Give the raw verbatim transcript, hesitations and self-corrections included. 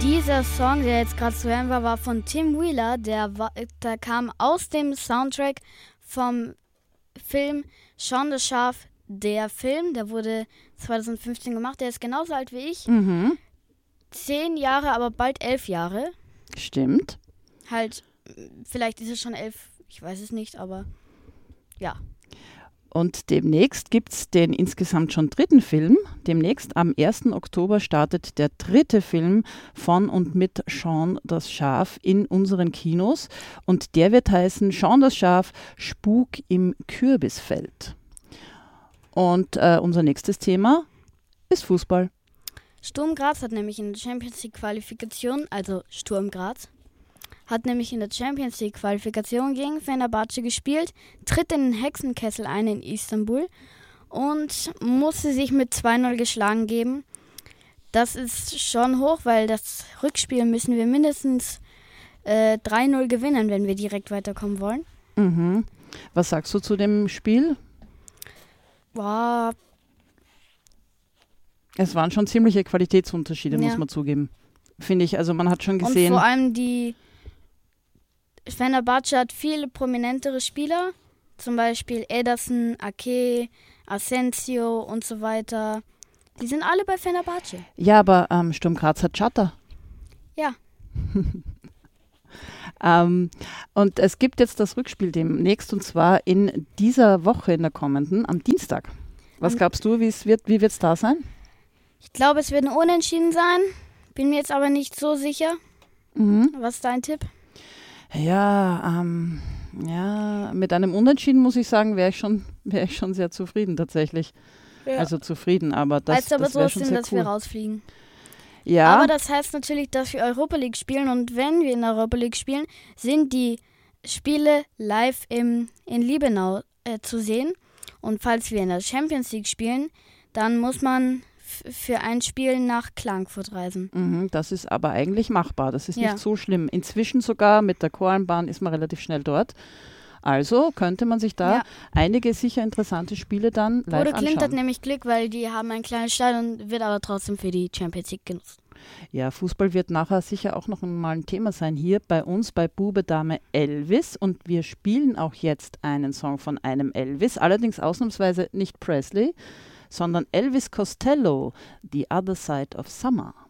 Dieser Song, der jetzt gerade zu hören war, war von Tim Wheeler. Der, war, der kam aus dem Soundtrack vom Film Shaun das Schaf. Der Film, der wurde zwanzig fünfzehn gemacht. Der ist genauso alt wie ich. Mhm. Zehn Jahre, aber bald elf Jahre. Stimmt. Halt, vielleicht ist es schon elf, ich weiß es nicht, aber ja. Und demnächst gibt es den insgesamt schon dritten Film. Demnächst am ersten Oktober startet der dritte Film von und mit Shaun das Schaf in unseren Kinos. Und der wird heißen Shaun das Schaf, Spuk im Kürbisfeld. Und äh, unser nächstes Thema ist Fußball. Sturm Graz hat nämlich in der Champions League Qualifikation, also Sturm Graz, hat nämlich in der Champions League Qualifikation gegen Fenerbahce gespielt, tritt in den Hexenkessel ein in Istanbul und musste sich mit zwei null geschlagen geben. Das ist schon hoch, weil das Rückspiel müssen wir mindestens äh, drei null gewinnen, wenn wir direkt weiterkommen wollen. Mhm. Was sagst du zu dem Spiel? Boah. Es waren schon ziemliche Qualitätsunterschiede, Ja. muss man zugeben. Finde ich, also man hat schon gesehen. Und vor allem die Fenerbahce hat viele prominentere Spieler, zum Beispiel Ederson, Ake, Asensio und so weiter. Die sind alle bei Fenerbahce. Ja, aber ähm, Sturm Graz hat Schatter. Ja. ähm, und es gibt jetzt das Rückspiel demnächst, und zwar in dieser Woche, in der kommenden, am Dienstag. Was Am- glaubst du, wie's wird, wie wird es da sein? Ich glaube, es wird ein Unentschieden sein. Bin mir jetzt aber nicht so sicher. Mhm. Was ist dein Tipp? Ja, ähm, ja, mit einem Unentschieden muss ich sagen, wäre ich schon, wäre ich schon sehr zufrieden tatsächlich. Ja. Also zufrieden, aber das, heißt aber das wäre schon trotzdem, sehr dass cool. wir rausfliegen. Ja, Aber das heißt natürlich, dass wir Europa League spielen. Und wenn wir in der Europa League spielen, sind die Spiele live im, in Liebenau äh, zu sehen. Und falls wir in der Champions League spielen, dann muss man f- für ein Spiel nach Klagenfurt reisen. mhm, das ist aber eigentlich machbar. Das ist Ja. nicht so schlimm. Inzwischen sogar mit der Kornbahn ist man relativ schnell dort. Also könnte man sich da Ja. einige sicher interessante Spiele dann live Bodo Klimt hat anschauen. nämlich Glück, weil die haben ein kleines Stadion, wird aber trotzdem für die Champions League genutzt. Ja, Fußball wird nachher sicher auch noch mal ein Thema sein hier bei uns bei Bube Dame Elvis, und wir spielen auch jetzt einen Song von einem Elvis, allerdings ausnahmsweise nicht Presley, sondern Elvis Costello, The Other Side of Summer.